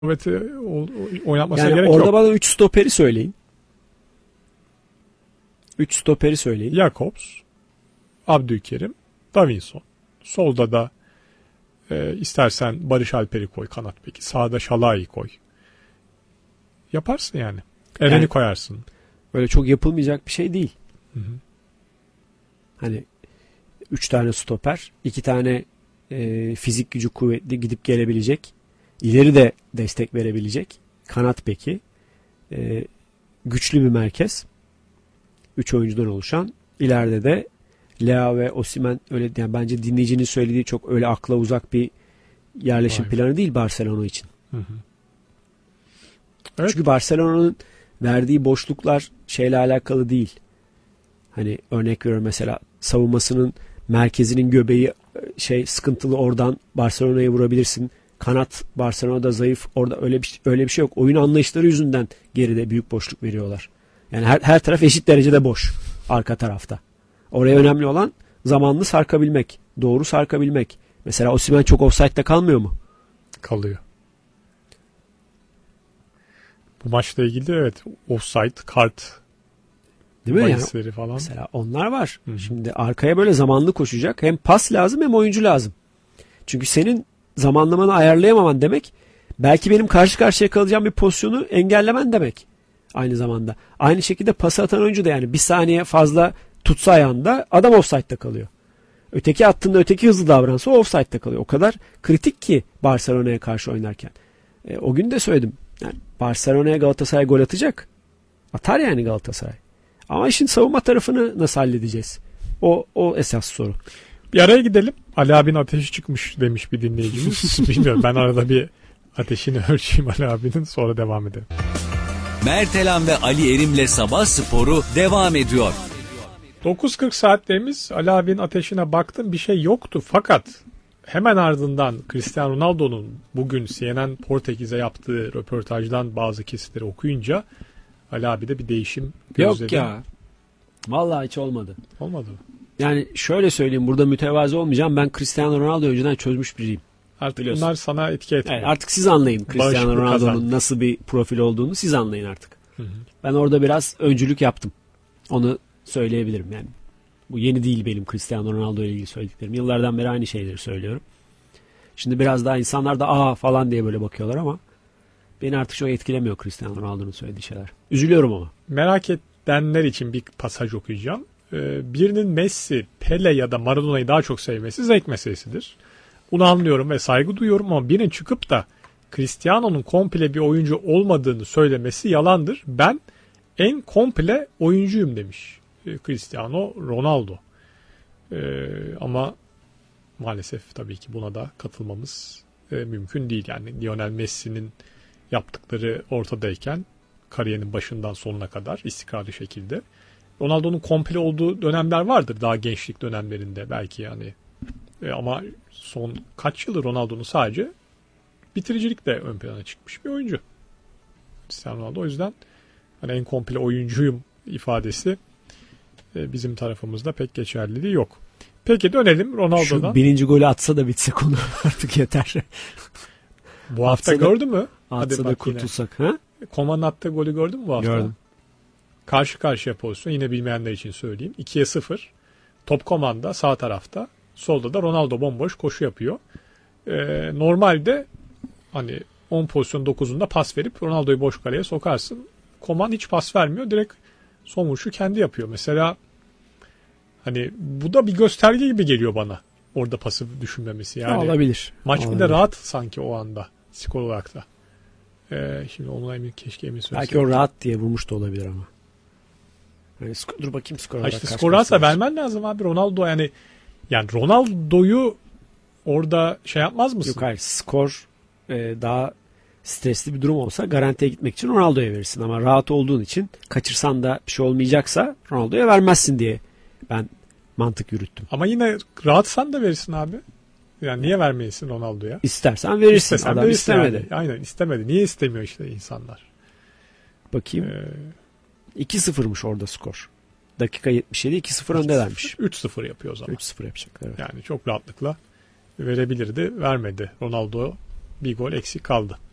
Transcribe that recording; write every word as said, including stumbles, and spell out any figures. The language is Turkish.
forveti oynatmasına yani gerek orada yok. Orada bana üç stoperi söyleyin. üç stoperi söyleyin. Jakobs, Abdülkerim, Davinson. Solda da e, istersen Barış Alper'i koy kanat beki. Sağda Şalai'yi koy. Yaparsın yani. Eren'i yani, koyarsın. Böyle çok yapılmayacak bir şey değil. Hı hı. Hani üç tane stoper, iki tane e, fizik gücü kuvvetli gidip gelebilecek, ileri de destek verebilecek kanat beki, e, güçlü bir merkez, üç oyuncudan oluşan, ileride de Leao ve Osimhen, öyle yani bence dinleyicinin söylediği çok öyle akla uzak bir yerleşim Vay planı be. Değil Barcelona için. Hı hı. Evet. Çünkü Barcelona'nın verdiği boşluklar şeyle alakalı değil. Hani örnek veriyorum, mesela savunmasının merkezinin göbeği şey sıkıntılı, oradan Barcelona'ya vurabilirsin. Kanat Barcelona'da zayıf. Orada öyle bir öyle bir şey yok. Oyun anlayışları yüzünden geride büyük boşluk veriyorlar. Yani her her taraf eşit derecede boş arka tarafta. Oraya önemli olan zamanlı sarkabilmek, doğru sarkabilmek. Mesela Osimhen çok offside'da kalmıyor mu? Kalıyor. Bu maçla ilgili de evet, offside, kart, değil mi yani? Falan. Mesela onlar var. Hı-hı. Şimdi arkaya böyle zamanlı koşacak. Hem pas lazım hem oyuncu lazım. Çünkü senin zamanlamanı ayarlayamaman demek, belki benim karşı karşıya kalacağım bir pozisyonu engellemen demek. Aynı zamanda. Aynı şekilde pası atan oyuncu da yani bir saniye fazla tutsa ayağında adam offside'da kalıyor. Öteki attığında öteki hızlı davransa o offside'da kalıyor. O kadar kritik ki Barcelona'ya karşı oynarken. E, o gün de söyledim. Yani Barcelona'ya Galatasaray gol atacak. Atar yani Galatasaray. Ama işin savunma tarafını nasıl halledeceğiz? O o esas soru. Bir araya gidelim. Ali abinin ateşi çıkmış demiş bir dinleyicimiz. Bilmiyorum, ben arada bir ateşini ölçeyim Ali abinin, sonra devam edelim. Mertelan ve Ali Erim'le Sabah Sporu devam ediyor. dokuz kırk saatlerimiz, Ali abinin ateşine baktım, bir şey yoktu. Fakat hemen ardından Cristiano Ronaldo'nun bugün C N N Portekiz'e yaptığı röportajdan bazı kesitleri okuyunca Ali abi de bir değişim gözledim. Yok ya. Vallahi hiç olmadı. Olmadı mı? Yani şöyle söyleyeyim, burada mütevazı olmayacağım. Ben Cristiano Ronaldo'yu önceden çözmüş biriyim. Artık biliyorsun, bunlar sana etki etmiyor. Evet, artık siz anlayın Cristiano Ronaldo'nun nasıl bir profil olduğunu, siz anlayın artık. Hı hı. Ben orada biraz öncülük yaptım. Onu söyleyebilirim yani. Bu yeni değil benim Cristiano Ronaldo ile ilgili söylediklerim. Yıllardan beri aynı şeyleri söylüyorum. Şimdi biraz daha insanlar da aa falan diye böyle bakıyorlar ama beni artık çok etkilemiyor Cristiano Ronaldo'nun söylediği şeyler. Üzülüyorum ama. Merak edenler için bir pasaj okuyacağım. Ee, birinin Messi, Pele ya da Maradona'yı daha çok sevmesi zevk meselesidir. Bunu anlıyorum ve saygı duyuyorum ama birinin çıkıp da Cristiano'nun komple bir oyuncu olmadığını söylemesi yalandır. Ben en komple oyuncuyum demiş ee, Cristiano Ronaldo. Ee, ama maalesef tabii ki buna da katılmamız e, mümkün değil. Yani Lionel Messi'nin yaptıkları ortadayken kariyerinin başından sonuna kadar istikrarlı şekilde. Ronaldo'nun komple olduğu dönemler vardır daha gençlik dönemlerinde belki yani. E, ama son kaç yılı Ronaldo'nun sadece bitiricilikle ön plana çıkmış bir oyuncu. Cristiano Ronaldo, o yüzden hani en komple oyuncuyum ifadesi e, bizim tarafımızda pek geçerliliği yok. Peki dönelim Ronaldo'dan. Şu birinci golü atsa da bitse konu artık yeter. Bu hafta gördün mü? Atsa da kurtulsak. Ha? Komanın attığı golü gördün mü bu hafta? Gördüm. Karşı karşıya pozisyon, yine bilmeyenler için söyleyeyim. ikiye sıfır. Top Koman'da sağ tarafta. Solda da Ronaldo bomboş koşu yapıyor. Ee, normalde hani on pozisyon dokuzunda pas verip Ronaldo'yu boş kaleye sokarsın. Koman hiç pas vermiyor. Direkt son vuruşu kendi yapıyor. Mesela hani bu da bir gösterge gibi geliyor bana. Orada pası düşünmemesi. Yani olabilir. Maç olabilir. bir de rahat sanki o anda. Skor olarak da. Ee, şimdi onu emin, keşke emin söyleseydim. Belki o rahat diye vurmuş da olabilir ama. Yani, dur bakayım skor olarak. İşte skor rahatsa vermen lazım abi. Ronaldo yani yani Ronaldo'yu orada şey yapmaz mısın? Yok hayır. Skor e, daha stresli bir durum olsa garantiye gitmek için Ronaldo'ya verirsin. Ama rahat olduğun için kaçırsan da bir şey olmayacaksa Ronaldo'ya vermezsin diye ben mantık yürüttüm. Ama yine rahatsan da verirsin abi. Yani niye vermeyesin Ronaldo'ya? İstersen verirsin. İstesen Adam verirsin istemedi. Yani. Aynen istemedi. Niye istemiyor işte insanlar? Bakayım. Ee, iki sıfırmış orada skor. Dakika yetmiş yedi iki sıfır öndelermiş. üç sıfır yapıyor o zaman. üç sıfır yapacaklar. Evet. Yani çok rahatlıkla verebilirdi. Vermedi. Ronaldo bir gol eksik kaldı.